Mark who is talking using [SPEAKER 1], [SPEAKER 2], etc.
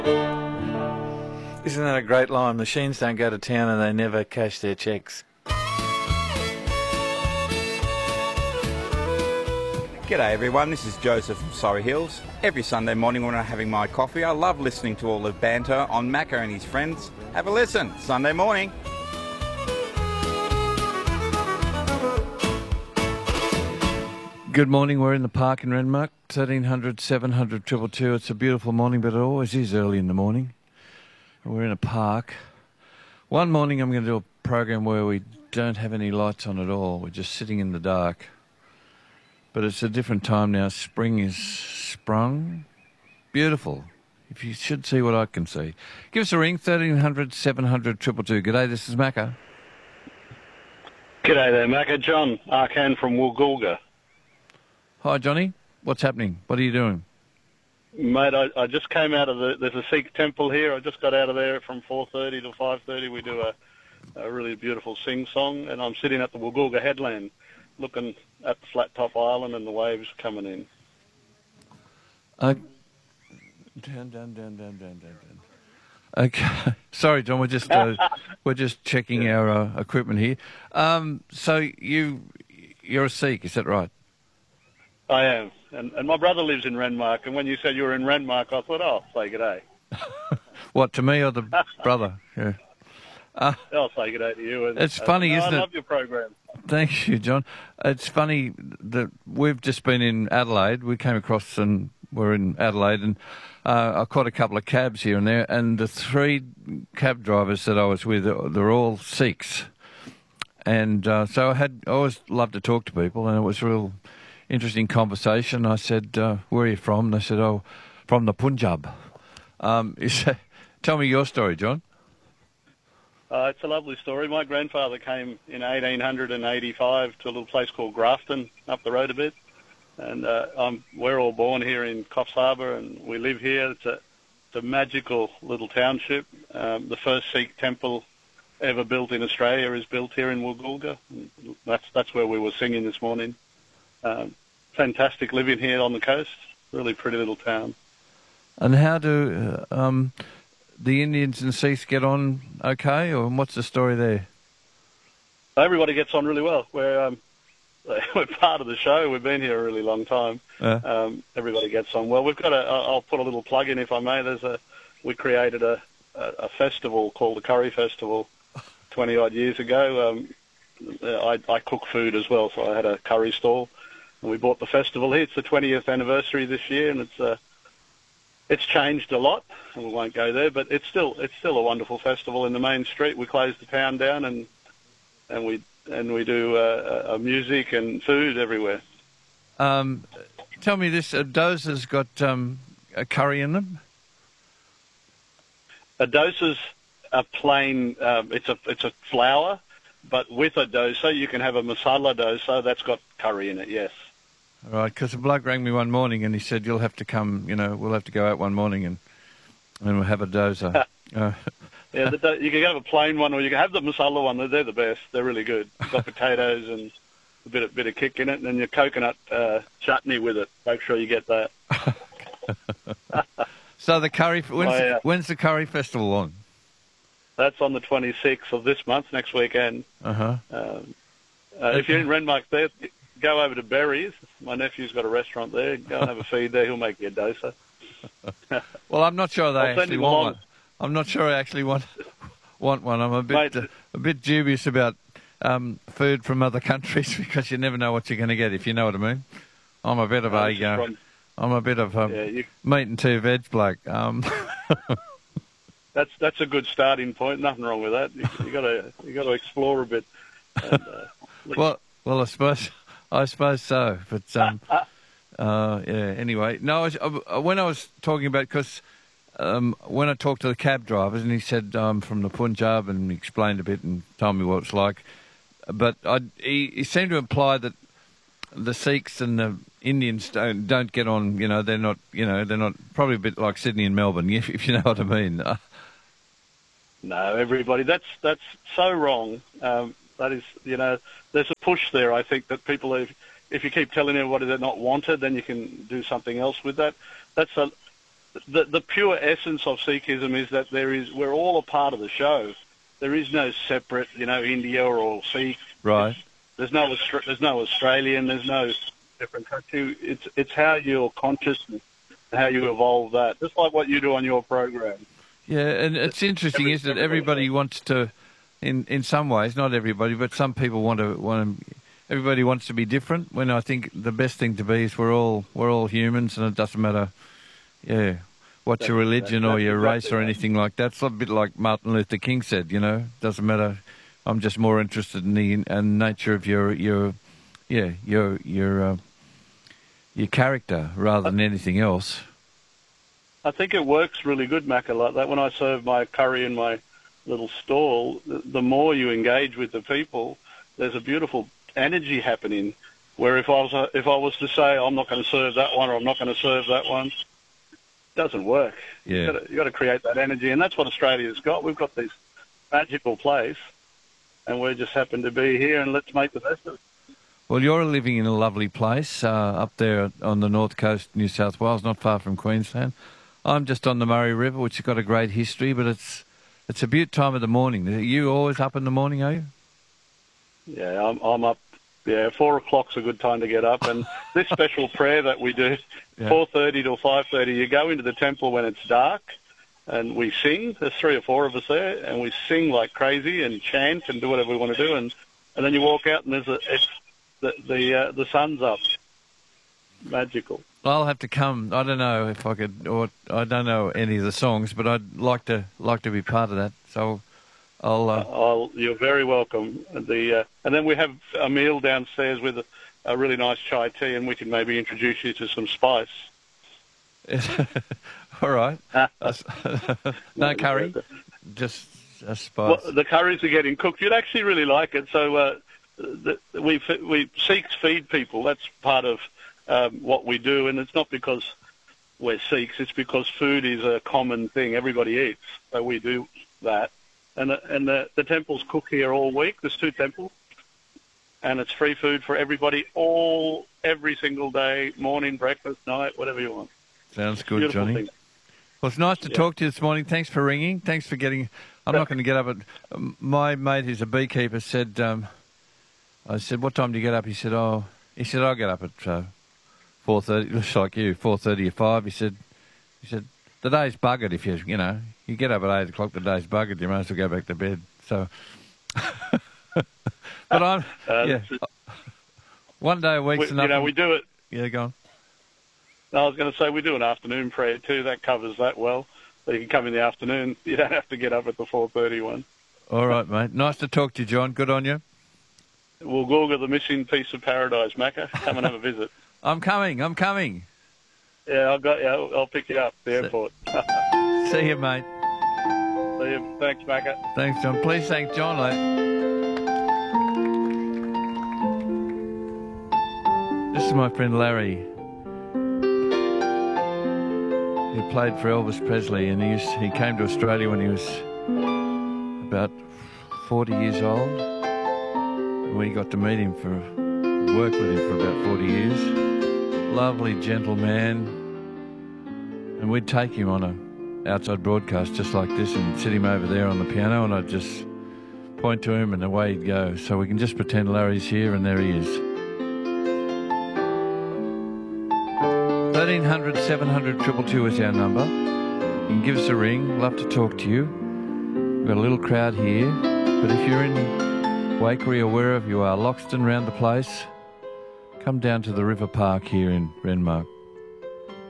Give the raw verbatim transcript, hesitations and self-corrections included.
[SPEAKER 1] Isn't that a great line? Machines don't go to town and they never cash their cheques.
[SPEAKER 2] G'day everyone, this is Joseph from Surrey Hills. Every Sunday morning when I'm having my coffee, I love listening to all the banter on Macca and his friends. Have a listen, Sunday morning.
[SPEAKER 1] Good morning, we're in the park in Renmark, thirteen hundred, seven hundred, two two two. It's a beautiful morning, but it always is early in the morning. We're in a park. One morning I'm going to do a program where we don't have any lights on at all. We're just sitting in the dark. But it's a different time now. Spring is sprung. Beautiful. If you should see what I can see. Give us a ring, thirteen hundred, seven hundred, two two two. G'day, this is Macca.
[SPEAKER 3] G'day there, Macca. John Arcan from Woolgoolga.
[SPEAKER 1] Hi, Johnny. What's happening? What are you doing?
[SPEAKER 3] Mate, I, I just came out of the... There's a Sikh temple here. I just got out of there from four thirty to five thirty. We do a, a really beautiful sing-song, and I'm sitting at the Woolgoolga headland looking at the flat top island and the waves coming in.
[SPEAKER 1] Uh, down, down, down, down, down, down, down. Okay. Sorry, John, we're just uh, we're just checking our uh, equipment here. Um, so you, you're a Sikh, is that right?
[SPEAKER 3] I am. And, and my brother lives in Renmark, and when you said you were in Renmark, I thought, oh, say g'day.
[SPEAKER 1] What, to me or the brother? Yeah. Uh,
[SPEAKER 3] I'll say g'day to you. And,
[SPEAKER 1] it's funny,
[SPEAKER 3] uh,
[SPEAKER 1] isn't
[SPEAKER 3] I
[SPEAKER 1] it?
[SPEAKER 3] I love your program.
[SPEAKER 1] Thank you, John. It's funny that we've just been in Adelaide. We came across and we're in Adelaide, and uh, I caught a couple of cabs here and there, and the three cab drivers that I was with, they're all Sikhs. And uh, so I had I always loved to talk to people, and it was a real interesting conversation. I said, uh, where are you from? And they said, oh, from the Punjab. Um, is that, tell me your story, John.
[SPEAKER 3] Uh, it's a lovely story. My grandfather came in eighteen eighty-five to a little place called Grafton, up the road a bit. And uh, I'm, we're all born here in Coffs Harbour, and we live here. It's a, it's a magical little township. Um, the first Sikh temple ever built in Australia is built here in Woolgoolga. That's, that's where we were singing this morning. Um, fantastic living here on the coast. Really pretty little town.
[SPEAKER 1] And how do... Uh, um, the Indians and Sikhs get on okay, or what's the story there?
[SPEAKER 3] Everybody gets on really well. We're um, we're part of the show. We've been here a really long time.
[SPEAKER 1] Uh.
[SPEAKER 3] Um, everybody gets on well. We've got a. I'll put a little plug in if I may. There's a. We created a a, a festival called the Curry Festival, twenty odd years ago. Um, I I cook food as well, so I had a curry stall, and we bought the festival here. It's the twentieth anniversary this year, and it's a. Uh, It's changed a lot, and we won't go there, but it's still it's still a wonderful festival in the main street. We close the town down, and and we and we do uh, uh, music and food everywhere.
[SPEAKER 1] Um, tell me this: a dosa's got um, a curry in them.
[SPEAKER 3] A dosa's a plain. Um, it's a it's a flour, but with a dosa you can have a masala dosa that's got curry in it. Yes.
[SPEAKER 1] All right, because a bloke rang me one morning and he said, you'll have to come, you know, we'll have to go out one morning and and we'll have a dosa. uh,
[SPEAKER 3] yeah, the do- you can have a plain one or you can have the masala one. They're the best. They're really good. You've got potatoes and a bit of, bit of kick in it, and then your coconut uh, chutney with it. Make sure you get that.
[SPEAKER 1] So the curry, when's,
[SPEAKER 3] oh, yeah.
[SPEAKER 1] the, when's the curry festival on?
[SPEAKER 3] That's on the twenty-sixth of this month, next weekend.
[SPEAKER 1] Uh-huh.
[SPEAKER 3] Um, uh, if you're in Renmark there, go over to Berries. My nephew's got a restaurant there. Go and have a feed there. He'll make you a dosa.
[SPEAKER 1] Well, I'm not sure they
[SPEAKER 3] I'll
[SPEAKER 1] actually
[SPEAKER 3] want
[SPEAKER 1] want
[SPEAKER 3] one.
[SPEAKER 1] one. I'm not sure I actually want want one. I'm a bit
[SPEAKER 3] Mate,
[SPEAKER 1] uh, a bit dubious about um, food from other countries because you never know what you're going to get, if you know what I mean. I'm a bit of
[SPEAKER 3] uh,
[SPEAKER 1] a uh,
[SPEAKER 3] from,
[SPEAKER 1] I'm a bit of a
[SPEAKER 3] yeah, you,
[SPEAKER 1] meat and two veg bloke. Um,
[SPEAKER 3] that's that's a good starting point. Nothing wrong with that. You, you got to you got to explore a bit. And, uh,
[SPEAKER 1] well, well, I suppose I suppose so. But um, uh, yeah. Anyway, no. I was, I, when I was talking about because. Um, when I talked to the cab drivers, and he said I'm um, from the Punjab, and he explained a bit and told me what it's like. But I, he, he seemed to imply that the Sikhs and the Indians don't don't get on. You know, they're not. You know, they're not. Probably a bit like Sydney and Melbourne, if, if you know what I mean.
[SPEAKER 3] No, everybody. That's that's so wrong. Um, that is, you know, there's a push there. I think that people, if, if you keep telling everybody they're not wanted, then you can do something else with that. That's a the the pure essence of Sikhism is that there is we're all a part of the show. There is no separate, you know, India or Sikh.
[SPEAKER 1] Right.
[SPEAKER 3] It's, there's no there's no Australian. There's no different country. It's it's how your consciousness, how you evolve that. Just like what you do on your program.
[SPEAKER 1] Yeah, and it's interesting,
[SPEAKER 3] Every,
[SPEAKER 1] isn't it? Everybody wants to, in in some ways, not everybody, but some people want to want to. Everybody wants to be different. When I think the best thing to be is we're all we're all humans, and it doesn't matter, yeah, what's your religion or your race or anything like that. It's a bit like Martin Luther King said, you know, doesn't matter. I'm just more interested in the in nature of your your, yeah, your your uh, your character rather than anything else.
[SPEAKER 3] I think it works really good, Macca, like that. When I serve my curry in my little stall, the, the more you engage with the people, there's a beautiful energy happening. Where if I was a, if I was to say I'm not going to serve that one or I'm not going to serve that one, it doesn't work.
[SPEAKER 1] Yeah,
[SPEAKER 3] you've got, to, you've got to create that energy, and that's what Australia's got. We've got this magical place, and we just happen to be here, and let's make the best of it.
[SPEAKER 1] Well, you're living in a lovely place uh, up there on the north coast of New South Wales, not far from Queensland. I'm just on the Murray River, which has got a great history, but it's it's a beaut time of the morning. Are you always up in the morning, are you?
[SPEAKER 3] Yeah, I'm, I'm up. Yeah, four o'clock's a good time to get up. And this special prayer that we do, yeah. four thirty till five thirty, you go into the temple when it's dark, and we sing. There's three or four of us there, and we sing like crazy and chant and do whatever we want to do. And, and then you walk out, and there's a it's the the uh, the sun's up. Magical.
[SPEAKER 1] I'll have to come. I don't know if I could, or I don't know any of the songs, but I'd like to like to be part of that. So, I'll. Uh...
[SPEAKER 3] I'll you're very welcome. The uh, and then we have a meal downstairs with a, a really nice chai tea, and we can maybe introduce you to some spice.
[SPEAKER 1] All right. No curry, just a spice.
[SPEAKER 3] Well, the curries are getting cooked. You'd actually really like it. So uh, the, we we Sikhs feed people. That's part of. Um, what we do, and it's not because we're Sikhs, it's because food is a common thing. Everybody eats, so we do that. And, the, and the, the temples cook here all week. There's two temples, and it's free food for everybody all, every single day, morning, breakfast, night, whatever you want.
[SPEAKER 1] Sounds good, Beautiful Johnny. Thing. Well, it's nice to yeah. talk to you this morning. Thanks for ringing. Thanks for getting... I'm not going to get up at... My mate who's a beekeeper said... Um, I said, what time do you get up? He said, oh... He said, I'll get up at... Uh, four thirty, looks like you, four thirty or five. He said, he said, the day's buggered if you, you know, you get up at eight o'clock, the day's buggered, you might as well go back to bed. So, but I'm, uh, yeah, one day a week's
[SPEAKER 3] we,
[SPEAKER 1] enough.
[SPEAKER 3] You know, we do it.
[SPEAKER 1] Yeah, go on.
[SPEAKER 3] No, I was going to say we do an afternoon prayer too. That covers that well. So you can come in the afternoon. You don't have to get up at the four thirty one.
[SPEAKER 1] All right, mate. Nice to talk to you, John. Good on you.
[SPEAKER 3] We'll Google the missing piece of paradise, Macca. Come and have a visit.
[SPEAKER 1] I'm coming. I'm coming.
[SPEAKER 3] Yeah, I'll go. Yeah, I'll, I'll pick you up at the airport.
[SPEAKER 1] See you, mate.
[SPEAKER 3] See you. Thanks, Macca.
[SPEAKER 1] Thanks, John. Please thank John, mate. This is my friend Larry. He played for Elvis Presley, and he used, he came to Australia when he was about forty years old. And we got to meet him for work with him for about forty years. Lovely, gentle man. And we'd take him on a outside broadcast just like this and sit him over there on the piano, and I'd just point to him and away he'd go. So we can just pretend Larry's here, and there he is. thirteen hundred, seven hundred, two two two is our number. You can give us a ring. Love to talk to you. We've got a little crowd here. But if you're in Waikerie or wherever you are, Loxton, round the place, come down to the River Park here in Renmark.